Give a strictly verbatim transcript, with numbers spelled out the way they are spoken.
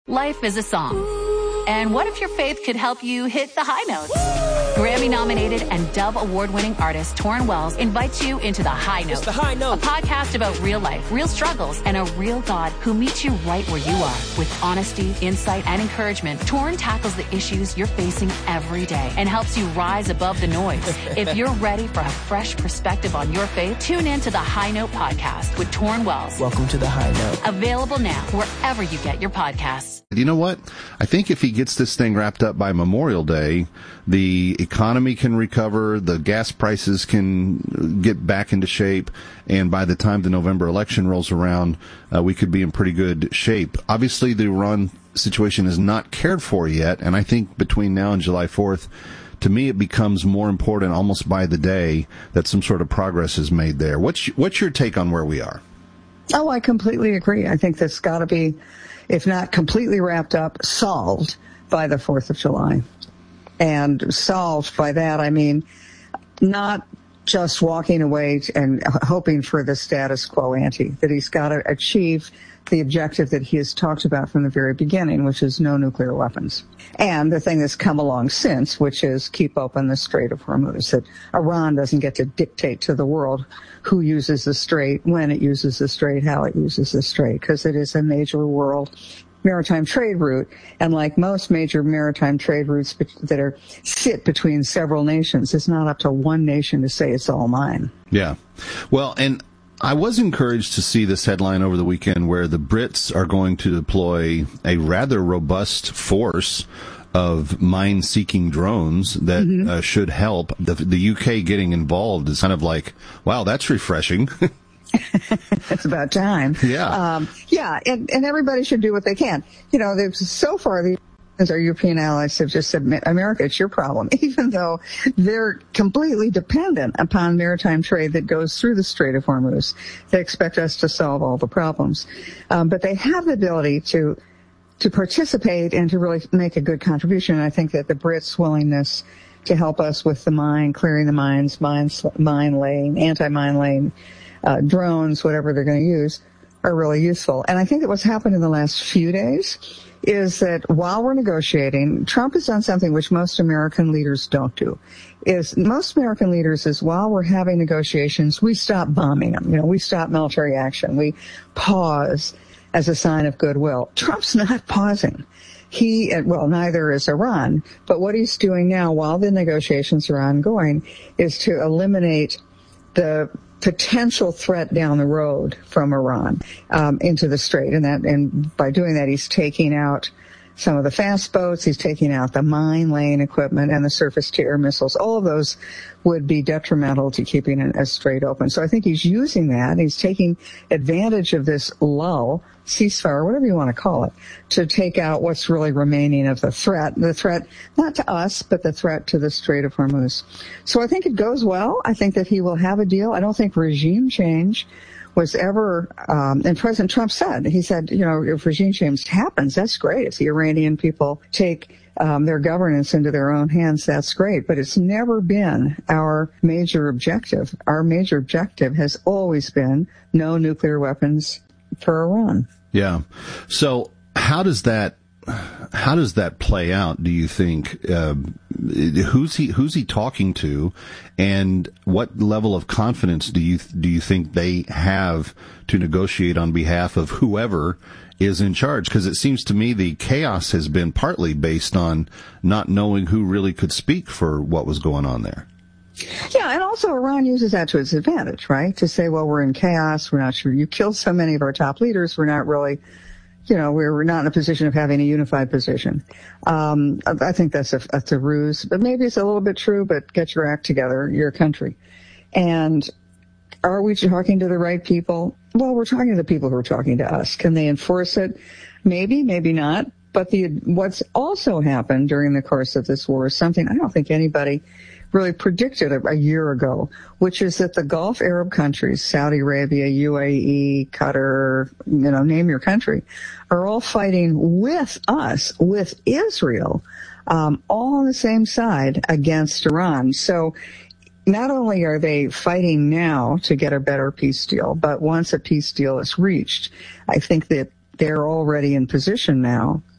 Life is a song. And what if your faith could help you hit the high notes? Grammy-nominated and Dove Award-winning artist Torrin Wells invites you into The High Note. It's The High Note. A podcast about real life, real struggles, and a real God who meets you right where you are. With honesty, insight, and encouragement, Torrin tackles the issues you're facing every day and helps you rise above the noise. If you're ready for a fresh perspective on your faith, tune in to The High Note podcast with Torrin Wells. Welcome to The High Note. Available now wherever you get your podcasts. You know what? I think if he gets this thing wrapped up by Memorial Day, the economy can recover, the gas prices can get back into shape, and by the time the November election rolls around, uh, we could be in pretty good shape. Obviously, the Iran situation is not cared for yet, and I think between now and July fourth, to me, it becomes more important almost by the day that some sort of progress is made there. What's, what's your take on where we are? Oh, I completely agree. I think that's got to be, if not completely wrapped up, solved by the fourth of July. And solved by that, I mean, not just walking away and hoping for the status quo ante, that he's got to achieve the objective that he has talked about from the very beginning, which is no nuclear weapons. And the thing that's come along since, which is keep open the Strait of Hormuz, that Iran doesn't get to dictate to the world who uses the strait, when it uses the strait, how it uses the strait, because it is a major world maritime trade route, and like most major maritime trade routes that are sit between several nations, it's not up to one nation to say it's all mine. Yeah. Well, and I was encouraged to see this headline over the weekend where the Brits are going to deploy a rather robust force of mine-seeking drones that mm-hmm. uh, should help. The, the U K getting involved is kind of like, wow, that's refreshing. It's about time. Yeah. Um, yeah, and, and everybody should do what they can. You know, so far, the our European allies have just said, America, it's your problem, even though they're completely dependent upon maritime trade that goes through the Strait of Hormuz. They expect us to solve all the problems. Um, but they have the ability to to participate and to really make a good contribution. And I think that the Brits' willingness to help us with the mine, clearing the mines, mine, mine laying, anti-mine laying, uh, drones, whatever they're going to use, are really useful. And I think that what's happened in the last few days is that while we're negotiating, Trump has done something which most American leaders don't do. Is most American leaders is while we're having negotiations, we stop bombing them. You know, we stop military action. We pause as a sign of goodwill. Trump's not pausing. He, well, neither is Iran. But what he's doing now while the negotiations are ongoing is to eliminate the potential threat down the road from Iran um, into the strait, and that, and by doing that, he's taking out some of the fast boats, he's taking out the mine laying equipment and the surface-to-air missiles. All of those would be detrimental to keeping a strait open. So I think he's using that. He's taking advantage of this lull, ceasefire, whatever you want to call it, to take out what's really remaining of the threat. The threat, not to us, but the threat to the Strait of Hormuz. So I think it goes well. I think that he will have a deal. I don't think regime change was ever, um, and President Trump said, he said, you know, if regime change happens, that's great. If the Iranian people take um, their governance into their own hands, that's great. But it's never been our major objective. Our major objective has always been no nuclear weapons for Iran. Yeah. So how does that how does that play out, do you think? Uh, who's he who's he talking to, and what level of confidence do you do you think they have to negotiate on behalf of whoever is in charge? Because it seems to me the chaos has been partly based on not knowing who really could speak for what was going on there. Yeah, and also Iran uses that to its advantage, right? To say, well, we're in chaos, we're not sure. You killed so many of our top leaders, we're not really, you know, we're, we're not in a position of having a unified position. Um, I, I think that's a, that's a ruse, but maybe it's a little bit true, but get your act together, your country. And are we talking to the right people? Well, we're talking to the people who are talking to us. Can they enforce it? Maybe, maybe not. But the what's also happened during the course of this war is something I don't think anybody really predicted a, a year ago, which is that the Gulf Arab countries, Saudi Arabia, U A E, Qatar, you know, name your country, are all fighting with us, with Israel, um, all on the same side against Iran. So not only are they fighting now to get a better peace deal, but once a peace deal is reached, I think that they're already in position now